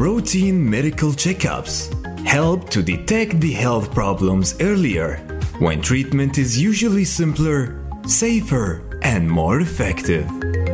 routine medical checkups help to detect the health problems earlier, when treatment is usually simpler, safer, and more effective.